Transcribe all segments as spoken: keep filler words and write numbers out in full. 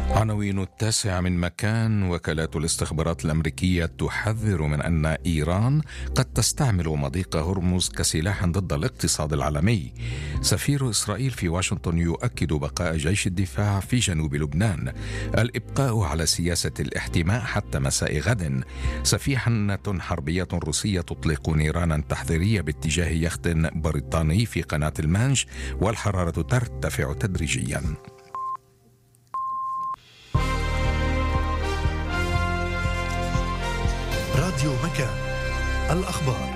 عناوين التاسع من مكان. وكالات الاستخبارات الأمريكية تحذر من أن إيران قد تستعمل مضيق هرمز كسلاح ضد الاقتصاد العالمي. سفير إسرائيل في واشنطن يؤكد بقاء جيش الدفاع في جنوب لبنان. الإبقاء على سياسة الاحتماء حتى مساء غد. سفينة حربية روسية تطلق نيرانا تحذيرية باتجاه يخت بريطاني في قناة المانش، والحرارة ترتفع تدريجيا. راديو مكان، الأخبار.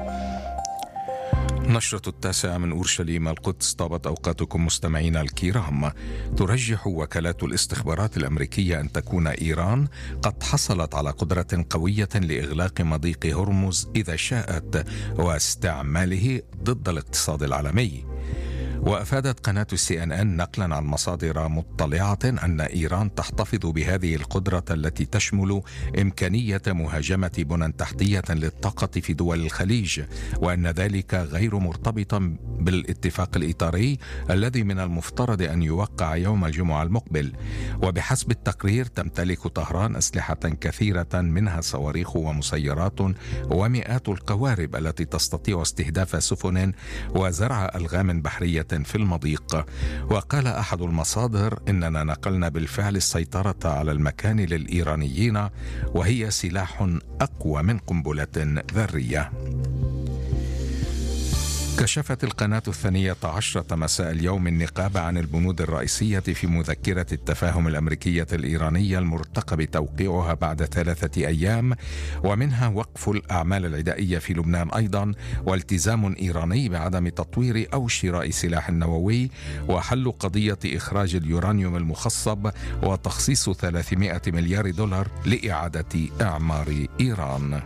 نشرة التاسع من أورشليم القدس. طابت أوقاتكم مستمعينا الكرام. ترجح وكالات الاستخبارات الأمريكية أن تكون إيران قد حصلت على قدرة قوية لإغلاق مضيق هرمز إذا شاءت، واستعماله ضد الاقتصاد العالمي. وأفادت قناة السي إن إن نقلا عن مصادر مطلعة أن إيران تحتفظ بهذه القدرة التي تشمل إمكانية مهاجمة بنى تحتية للطاقة في دول الخليج، وأن ذلك غير مرتبط بالاتفاق الإطاري الذي من المفترض أن يوقع يوم الجمعة المقبل. وبحسب التقرير تمتلك طهران أسلحة كثيرة، منها صواريخ ومسيرات ومئات القوارب التي تستطيع استهداف سفن وزرع ألغام بحرية في المضيق. وقال أحد المصادر إننا نقلنا بالفعل السيطرة على المكان للإيرانيين، وهي سلاح أقوى من قنبلة ذرية. كشفت القناة الثانية عشرة مساء اليوم النقابة عن البنود الرئيسية في مذكرة التفاهم الأمريكية الإيرانية المرتقب توقيعها بعد ثلاثة أيام، ومنها وقف الأعمال العدائية في لبنان أيضا، والتزام إيراني بعدم تطوير أو شراء سلاح نووي، وحل قضية إخراج اليورانيوم المخصب، وتخصيص ثلاثمائة مليار دولار لإعادة إعمار إيران.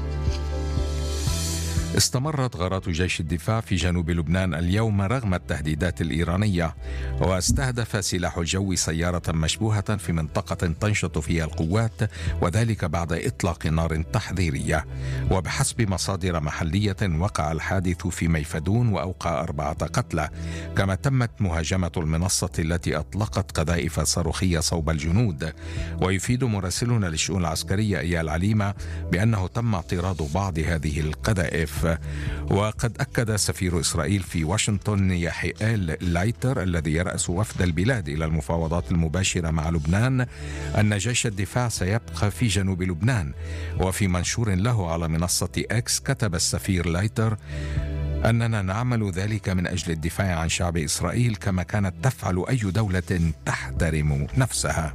استمرت غارات جيش الدفاع في جنوب لبنان اليوم رغم التهديدات الإيرانية، واستهدف سلاح الجو سيارة مشبوهة في منطقة تنشط فيها القوات، وذلك بعد إطلاق نار تحذيرية. وبحسب مصادر محلية وقع الحادث في ميفدون وأوقع أربعة قتلى، كما تمت مهاجمة المنصة التي أطلقت قذائف صاروخية صوب الجنود. ويفيد مراسلنا للشؤون العسكرية إيال عليمة بأنه تم اعتراض بعض هذه القذائف. وقد أكد سفير إسرائيل في واشنطن يحيئيل لايتر الذي يرأس وفد البلاد إلى المفاوضات المباشرة مع لبنان أن جيش الدفاع سيبقى في جنوب لبنان. وفي منشور له على منصة إكس كتب السفير لايتر أننا نعمل ذلك من أجل الدفاع عن شعب إسرائيل كما كانت تفعل أي دولة تحترم نفسها.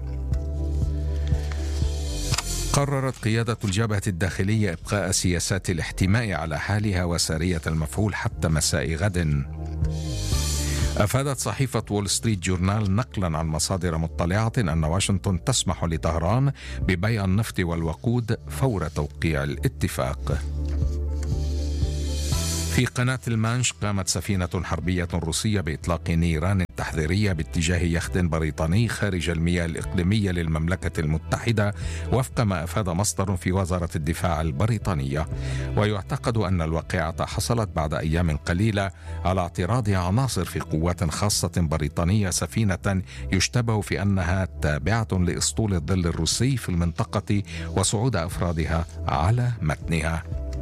قررت قيادة الجبهة الداخلية إبقاء سياسات الاحتماء على حالها وسارية المفعول حتى مساء غد. أفادت صحيفة وول ستريت جورنال نقلا عن مصادر مطلعة أن واشنطن تسمح لطهران ببيع النفط والوقود فور توقيع الاتفاق. في قناة المانش قامت سفينة حربية روسية بإطلاق نيران تحذيرية باتجاه يخت بريطاني خارج المياه الإقليمية للمملكة المتحدة، وفق ما أفاد مصدر في وزارة الدفاع البريطانية. ويعتقد أن الواقعة حصلت بعد أيام قليلة على اعتراض عناصر في قوات خاصة بريطانية سفينة يشتبه في أنها تابعة لأسطول الظل الروسي في المنطقة، وصعود أفرادها على متنها.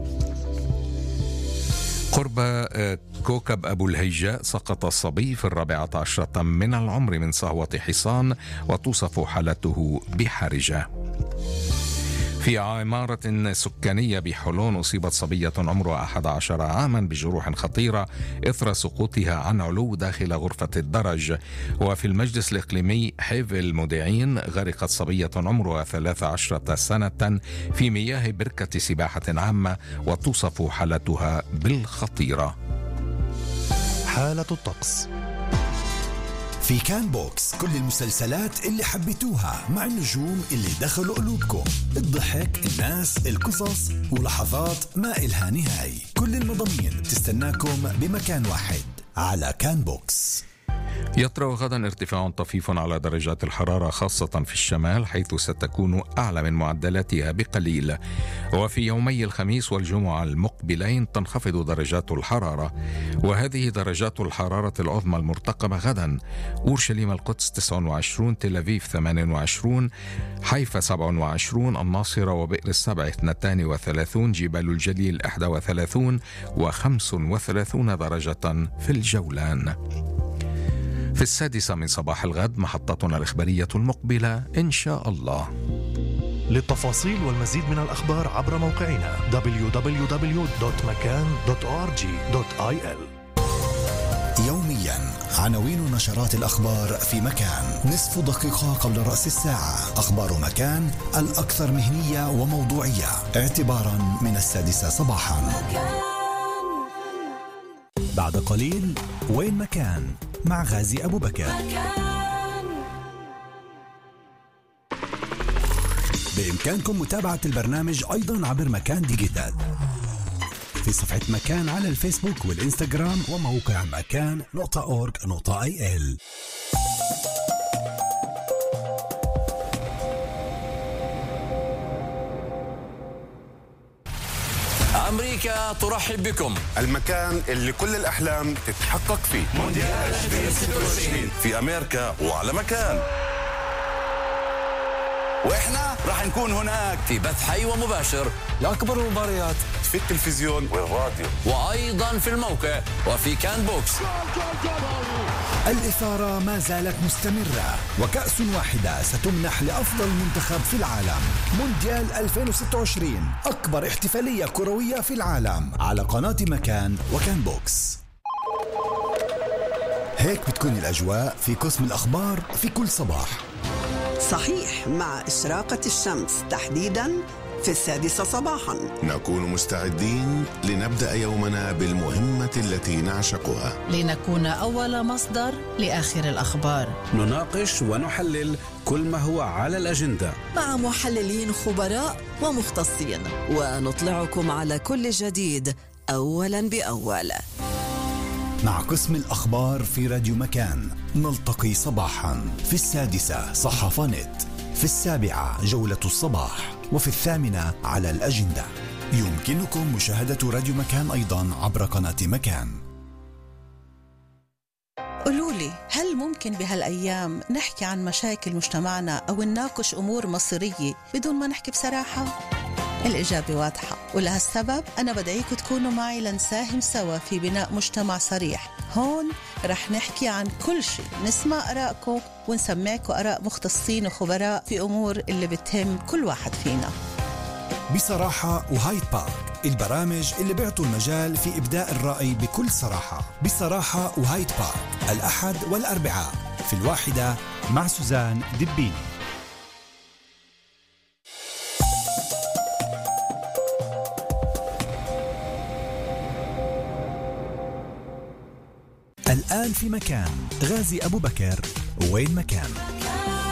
قرب كوكب أبو الهيجاء سقط الصبي في الرابعة عشرة من العمر من صهوة حصان، وتوصف حالته بحرجة. في عمارة سكانية بحلون أصيبت صبية عمرها أحد عشر عاما بجروح خطيرة إثر سقوطها عن علو داخل غرفة الدرج. وفي المجلس الإقليمي حيف المودعين غرقت صبية عمرها ثلاث عشرة سنة في مياه بركة سباحة عامة، وتوصف حالتها بالخطيرة. حالة الطقس. في كان بوكس كل المسلسلات اللي حبيتوها مع النجوم اللي دخلوا قلوبكم، الضحك، الناس، القصص، ولحظات ما إلها نهاية. كل المضامين تستناكم بمكان واحد على كان بوكس. يطرأ غدا ارتفاع طفيف على درجات الحرارة خاصة في الشمال، حيث ستكون أعلى من معدلاتها بقليل. وفي يومي الخميس والجمعة المقبلين تنخفض درجات الحرارة، وهذه درجات الحرارة العظمى المرتقبة غدا: أورشليم القدس تسعة وعشرين، تل أبيب ثمانية وعشرين، حيفا سبعة وعشرين، الناصرة وبئر السبع اثنتان وثلاثون، جبال الجليل إحدى وثلاثون، وخمس وثلاثون درجة في الجولان. في السادسة من صباح الغد محطتنا الإخبارية المقبلة إن شاء الله. للتفاصيل والمزيد من الأخبار عبر موقعنا دبليو دبليو دبليو دوت مكان دوت أو آر جي دوت آي إل. يوميا عناوين نشرات الأخبار في مكان، نصف دقيقة قبل رأس الساعة. أخبار مكان الأكثر مهنية وموضوعية اعتبارا من السادسة صباحا. بعد قليل وين مكان مع غازي أبو بكر. بإمكانكم متابعة البرنامج أيضا عبر مكان ديجيتال في صفحة مكان على الفيسبوك والإنستغرام وموقع مكان نقطة أورج نقطة آي إل. أمريكا ترحب بكم، المكان اللي كل الأحلام تتحقق فيه. مونديال ألفين وستة وعشرين في أمريكا وعلى مكان، وإحنا راح نكون هناك في بث حي ومباشر لأكبر المباريات في التلفزيون والراديو، وأيضا في الموقع وفي كان بوكس. الإثارة ما زالت مستمرة، وكأس واحدة ستمنح لأفضل منتخب في العالم. مونديال ألفين وستة وعشرين، أكبر احتفالية كروية في العالم، على قناة مكان وكان بوكس. هيك بتكون الأجواء في قسم الأخبار في كل صباح. صحيح، مع إشراقة الشمس تحديداً في السادسة صباحاً نكون مستعدين لنبدأ يومنا بالمهمة التي نعشقها، لنكون أول مصدر لآخر الأخبار. نناقش ونحلل كل ما هو على الأجندة مع محللين خبراء ومختصين، ونطلعكم على كل جديد أولاً بأول. مع قسم الأخبار في راديو مكان نلتقي صباحا في السادسة صحافة نت، في السابعة جولة الصباح، وفي الثامنة على الأجندة. يمكنكم مشاهدة راديو مكان أيضا عبر قناة مكان. قولولي، هل ممكن بهالأيام نحكي عن مشاكل مجتمعنا أو نناقش أمور مصيرية بدون ما نحكي بصراحة؟ الإجابة واضحة، ولهالسبب أنا بدعيكم تكونوا معي لنساهم سوا في بناء مجتمع صريح. هون رح نحكي عن كل شيء، نسمع آرائكم ونسمعكم آراء مختصين وخبراء في أمور اللي بتهم كل واحد فينا. بصراحة وهايد بارك، البرامج اللي بيعطوا المجال في إبداء الرأي بكل صراحة. بصراحة وهايد بارك، الأحد والأربعاء في الواحدة مع سوزان دبيني. الآن في مكان غازي أبو بكر. وين مكان؟